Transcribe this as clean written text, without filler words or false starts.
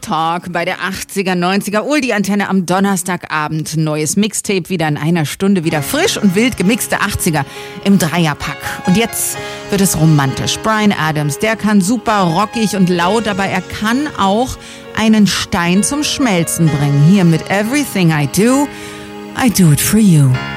Talk bei der 80er, 90er Oldie-Antenne am Donnerstagabend. Neues Mixtape wieder in einer Stunde, wieder frisch und wild gemixte 80er im Dreierpack. Und jetzt wird es romantisch. Bryan Adams, der kann super rockig und laut, aber er kann auch einen Stein zum Schmelzen bringen. Hier mit Everything I Do it for you.